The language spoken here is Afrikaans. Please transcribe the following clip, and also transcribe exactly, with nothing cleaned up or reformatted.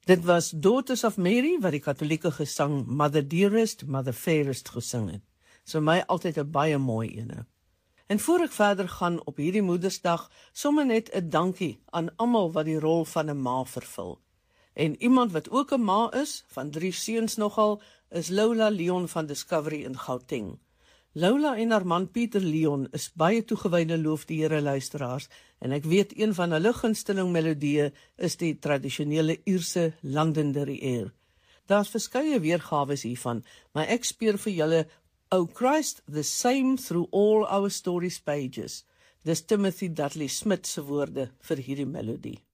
Dit was Daughters of Mary, wat die katholieke gesang Mother Dearest, Mother Fairest gesing het. So my altyd 'n baie mooi ene. En voor ek verder gaan op hierdie Moedersdag, sommer net 'n dankie aan almal wat die rol van 'n ma vervul. En iemand wat ook 'n ma is, van drie seuns nogal, is Lola Leon van Discovery in Gauteng. Lola en haar man Pieter Leon is baie toegewyde loof die Here luisteraars, en ek weet een van hulle gunsteling melodieë is die tradisionele Ierse London der Eer. Daar's verskeie weergawe hiervan, maar ek speel vir julle O Christ, the same through all our stories pages. Dis Timothy Dudley Smith se woorde vir hierdie melodie.